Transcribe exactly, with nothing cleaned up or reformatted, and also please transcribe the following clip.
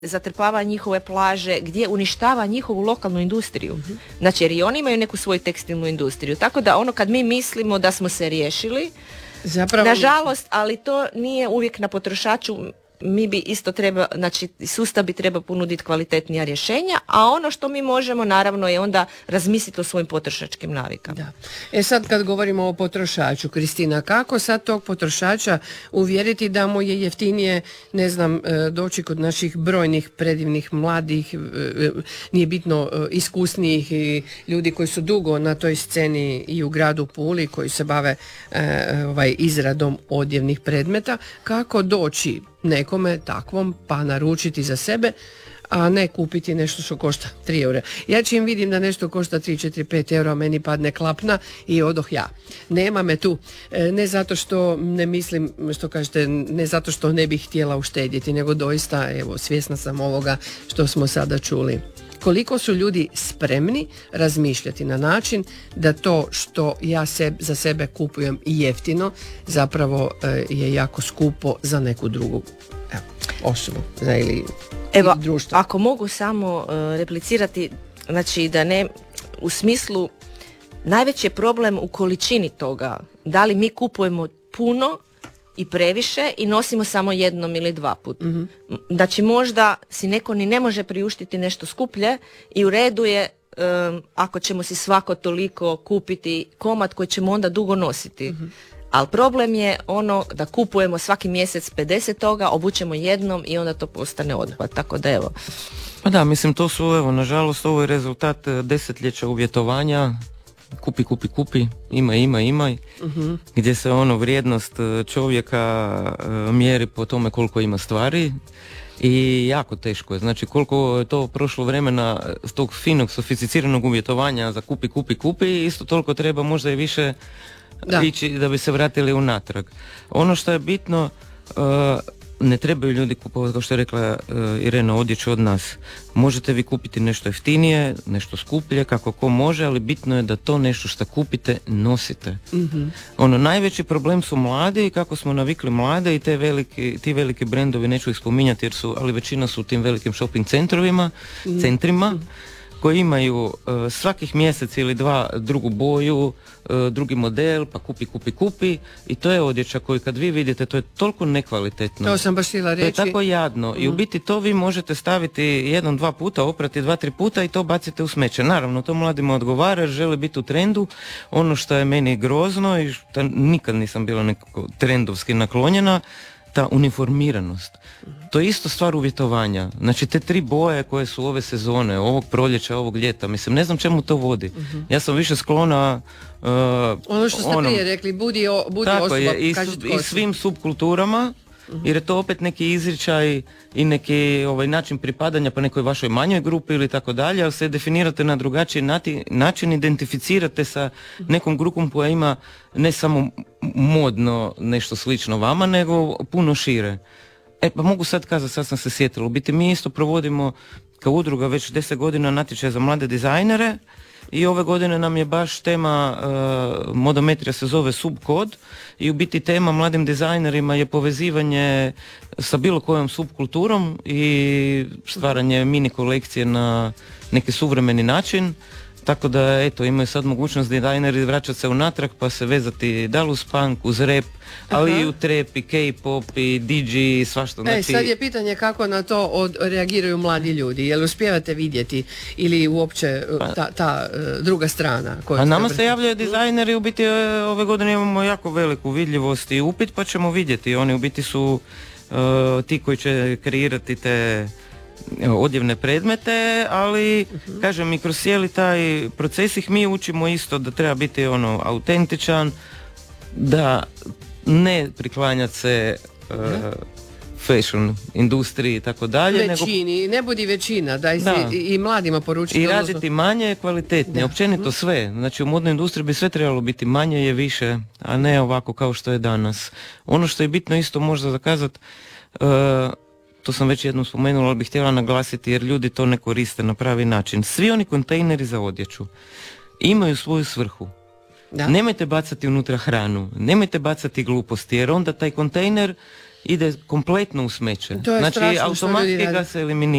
zatrpava njihove plaže, gdje uništava njihovu lokalnu industriju. Mm-hmm. Znači, jer i oni imaju neku svoju tekstilnu industriju. Tako da ono kad mi mislimo da smo se riješili, zapravo, nažalost, ali to nije uvijek na potrošaču. Mi bi isto treba, znači sustav bi treba ponuditi kvalitetnija rješenja, a ono što mi možemo naravno je onda razmisliti o svojim potrošačkim navikama. Da. E sad kad govorimo o potrošaču, Kristina, kako sad tog potrošača uvjeriti da mu je jeftinije, ne znam, doći kod naših brojnih, predivnih, mladih, nije bitno iskusnijih ljudi koji su dugo na toj sceni i u gradu Puli, koji se bave ovaj, izradom odjevnih predmeta, kako doći nekome takvom pa naručiti za sebe, a ne kupiti nešto što košta tri eura. Ja čim vidim da nešto košta tri, četiri, pet eura, meni padne klapna i odoh ja. Nema me tu. Ne zato što ne mislim, što kažete, ne zato što ne bih htjela uštedjeti, nego doista, evo, svjesna sam ovoga što smo sada čuli. Koliko su ljudi spremni razmišljati na način da to što ja seb, za sebe kupujem jeftino zapravo e, je jako skupo za neku drugu evo, osobu za ili, evo, ili društvo. Ako mogu samo uh, replicirati, znači da ne u smislu najveći je problem u količini toga. Da li mi kupujemo puno i previše i nosimo samo jednom ili dva puta. Mm-hmm. Znači možda si neko ni ne može priuštiti nešto skuplje i u redu je um, ako ćemo si svako toliko kupiti komad koji ćemo onda dugo nositi. Mm-hmm. Ali problem je ono da kupujemo svaki mjesec pedeset toga, obučemo jednom i onda to postane otpad. Tako da evo. Pa da, mislim to su, evo, nažalost ovo je rezultat desetljeća uvjetovanja. Kupi, kupi, kupi, ima, ima, imaj, uh-huh. gdje se ono vrijednost čovjeka uh, mjeri po tome koliko ima stvari i jako teško je. Znači koliko je to prošlo vremena s tog finog, sofisticiranog uvjetovanja za kupi, kupi, kupi, isto toliko treba možda i više da. ići da bi se vratili unatrag. Ono što je bitno, uh, ne trebaju ljudi kupovati, kao što je rekla uh, Irena, odjeću od nas. Možete vi kupiti nešto jeftinije, nešto skuplje, kako ko može, ali bitno je da to nešto što kupite nosite. Mm-hmm. Ono, najveći problem su mladi, kako smo navikli mlade i te veliki, ti veliki brendovi, neću ih spominjati, jer su, ali većina su u tim velikim shopping centrovima, mm-hmm. centrima, koji imaju uh, svakih mjesec ili dva drugu boju, uh, drugi model, pa kupi, kupi, kupi i to je odjeća koju kad vi vidite, to je toliko nekvalitetno. To sam baš htjela reći. To je tako jadno mm. i u biti to vi možete staviti jedan, dva puta, oprati dva, tri puta i to bacite u smeće. Naravno, to mladima odgovara jer žele biti u trendu. Ono što je meni grozno i što nikad nisam bila nekako trendovski naklonjena, ta uniformiranost. To je isto stvar uvjetovanja. Znači te tri boje koje su ove sezone, ovog proljeća, ovog ljeta, mislim, ne znam čemu to vodi. Uh-huh. Ja sam više sklona uh, ono što ste onom, prije rekli, budi, o, budi osoba, je, i, i svim subkulturama, uh-huh. jer je to opet neki izričaj i neki ovaj, način pripadanja pa nekoj vašoj manjoj grupi ili tako dalje, ali se definirate na drugačiji nati, način, identificirate sa nekom grupom koja ima ne samo modno nešto slično vama, nego puno šire. E pa mogu sad kazati, sad sam se sjetila, u biti mi isto provodimo kao udruga već deset godina natječaj za mlade dizajnere i ove godine nam je baš tema, uh, Modometrija se zove Subkod i u biti tema mladim dizajnerima je povezivanje sa bilo kojom subkulturom i stvaranje mini kolekcije na neki suvremeni način. Tako da, eto, imaju sad mogućnost dizajneri vraćati se unatrag pa se vezati da li uz punk, uz rap, ali Aha. i u trap, i K-pop, i D J, svašta. Znači... E, sad je pitanje kako na to od, reagiraju mladi ljudi. Jel uspijevate vidjeti ili uopće ta, ta druga strana? A nama se javljaju dizajneri, u biti ove godine imamo jako veliku vidljivost i upit pa ćemo vidjeti. Oni u biti su uh, ti koji će kreirati te odjevne predmete, ali uh-huh. kažem i kroz cijeli taj proces ih mi učimo isto da treba biti ono autentičan, da ne priklanjati se uh, uh-huh. fashion industriji i tako dalje. Većini, nego, ne budi većina, da, da. I, i mladima poručiti. I raditi odnosno... manje, kvalitetnije, općenito uh-huh. sve. Znači u modnoj industriji bi sve trebalo biti manje je više, a ne ovako kao što je danas. Ono što je bitno isto možda zakazati, uh, to sam već jednom spomenula, ali bih htjela naglasiti jer ljudi to ne koriste na pravi način. Svi oni kontejneri za odjeću imaju svoju svrhu. Da. Nemojte bacati unutra hranu, nemojte bacati gluposti, jer onda taj kontejner ide kompletno u smeće. To je znači strašno što ljudi automatski rade. ga se eliminira.